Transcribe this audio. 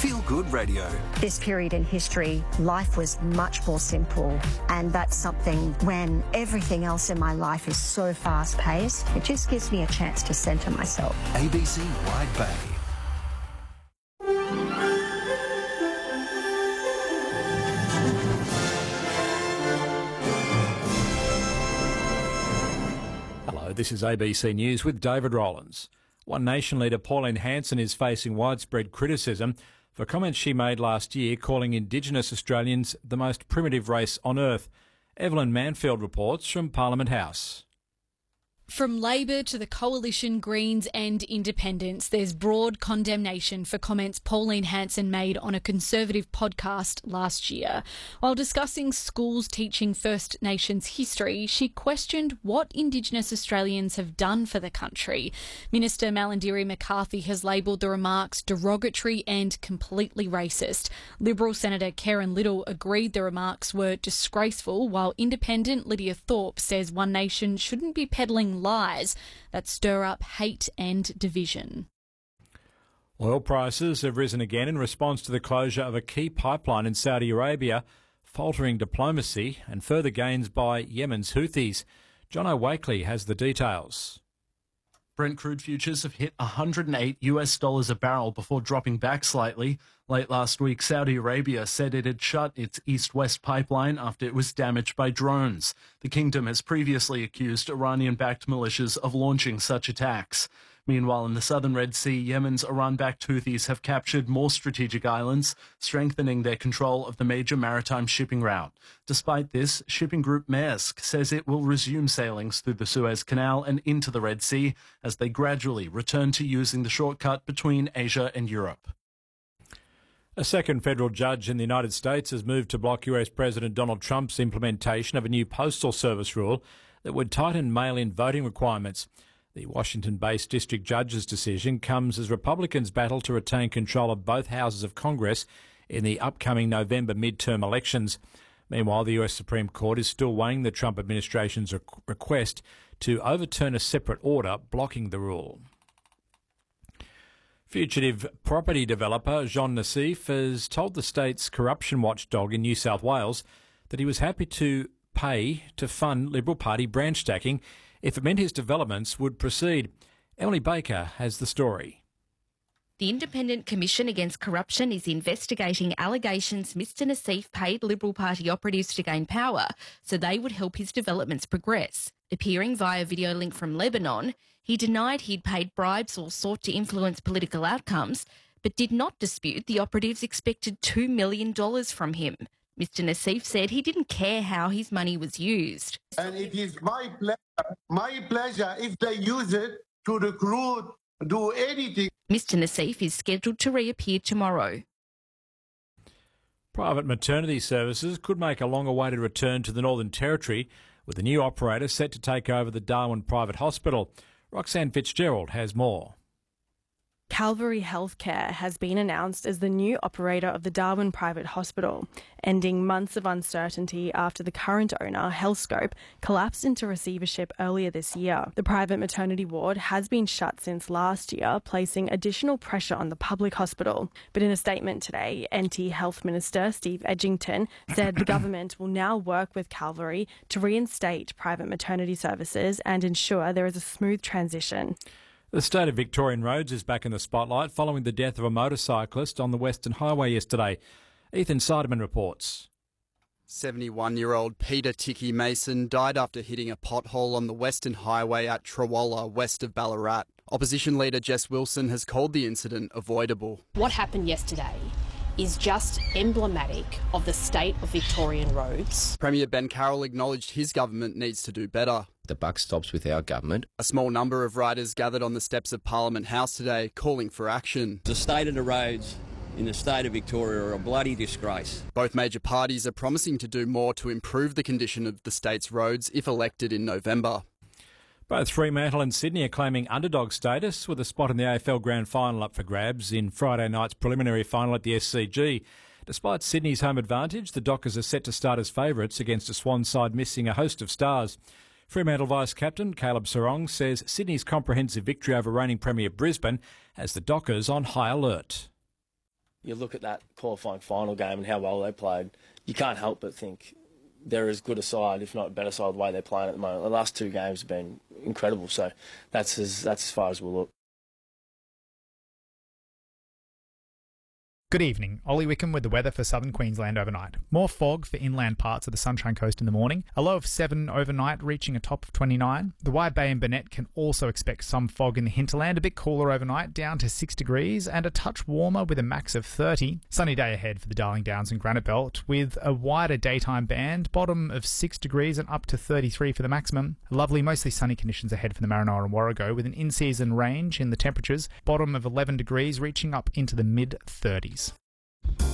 Feel Good Radio. This period in history, life was much more simple, and that's something when everything else in my life is so fast-paced, it just gives me a chance to centre myself. ABC Wide Bay. Hello, this is ABC News with David Rowlands. One Nation leader Pauline Hanson is facing widespread criticism for comments she made last year calling Indigenous Australians the most primitive race on earth. Evelyn Manfield reports from Parliament House. From Labor to the Coalition, Greens and Independents, there's broad condemnation for comments Pauline Hanson made on a Conservative podcast last year. While discussing schools teaching First Nations history, she questioned what Indigenous Australians have done for the country. Minister Malarndirri McCarthy has labelled the remarks derogatory and completely racist. Liberal Senator Karen Little agreed the remarks were disgraceful, while Independent Lydia Thorpe says One Nation shouldn't be peddling lies that stir up hate and division. Oil prices have risen again in response to the closure of a key pipeline in Saudi Arabia, faltering diplomacy and further gains by Yemen's Houthis. John O'Wakely has the details. Brent crude futures have hit $108 a barrel before dropping back slightly. Late last week, Saudi Arabia said it had shut its east-west pipeline after it was damaged by drones. The kingdom has previously accused Iranian-backed militias of launching such attacks. Meanwhile, in the southern Red Sea, Yemen's Iran-backed Houthis have captured more strategic islands, strengthening their control of the major maritime shipping route. Despite this, shipping group Maersk says it will resume sailings through the Suez Canal and into the Red Sea as they gradually return to using the shortcut between Asia and Europe. A second federal judge in the United States has moved to block US President Donald Trump's implementation of a new postal service rule that would tighten mail-in voting requirements. The Washington-based district judge's decision comes as Republicans battle to retain control of both houses of Congress in the upcoming November midterm elections. Meanwhile, the US Supreme Court is still weighing the Trump administration's request to overturn a separate order blocking the rule. Fugitive property developer Jean Nassif has told the state's corruption watchdog in New South Wales that he was happy to pay to fund Liberal Party branch stacking if it meant his developments would proceed. Emily Baker has the story. The Independent Commission Against Corruption is investigating allegations Mr Nassif paid Liberal Party operatives to gain power so they would help his developments progress. Appearing via video link from Lebanon, he denied he'd paid bribes or sought to influence political outcomes, but did not dispute the operatives expected $2 million from him. Mr Nassif said he didn't care how his money was used. And it is my pleasure if they use it to recruit, do anything. Mr Nassif is scheduled to reappear tomorrow. Private maternity services could make a long-awaited return to the Northern Territory, with a new operator set to take over the Darwin Private Hospital. Roxanne Fitzgerald has more. Calvary Healthcare has been announced as the new operator of the Darwin Private Hospital, ending months of uncertainty after the current owner, Healthscope, collapsed into receivership earlier this year. The private maternity ward has been shut since last year, placing additional pressure on the public hospital. But in a statement today, NT Health Minister Steve Edgington said the government will now work with Calvary to reinstate private maternity services and ensure there is a smooth transition. The state of Victorian roads is back in the spotlight following the death of a motorcyclist on the Western Highway yesterday. Ethan Seidemann reports. 71-year-old Peter Ticky Mason died after hitting a pothole on the Western Highway at Trawalla, west of Ballarat. Opposition leader Jess Wilson has called the incident avoidable. What happened yesterday is just emblematic of the state of Victorian roads. Premier Ben Carroll acknowledged his government needs to do better. The buck stops with our government. A small number of riders gathered on the steps of Parliament House today, calling for action. The state of the roads in the state of Victoria are a bloody disgrace. Both major parties are promising to do more to improve the condition of the state's roads if elected in November. Both Fremantle and Sydney are claiming underdog status, with a spot in the AFL Grand Final up for grabs in Friday night's preliminary final at the SCG. Despite Sydney's home advantage, the Dockers are set to start as favourites against a Swan side missing a host of stars. Fremantle Vice-Captain Caleb Serong says Sydney's comprehensive victory over reigning Premier Brisbane has the Dockers on high alert. You look at that qualifying final game and how well they played, you can't help but think they're as good a side, if not a better side, the way they're playing at the moment. The last 2 games have been incredible, so that's as far as we'll look. Good evening. Ollie Wickham with the weather for southern Queensland overnight. More fog for inland parts of the Sunshine Coast in the morning. A low of 7 overnight, reaching a top of 29. The Wide Bay and Burnett can also expect some fog in the hinterland. A bit cooler overnight, down to 6 degrees, and a touch warmer with a max of 30. Sunny day ahead for the Darling Downs and Granite Belt, with a wider daytime band. Bottom of 6 degrees and up to 33 for the maximum. Lovely, mostly sunny conditions ahead for the Maranoa and Warrego, with an in-season range in the temperatures. Bottom of 11 degrees, reaching up into the mid-30s.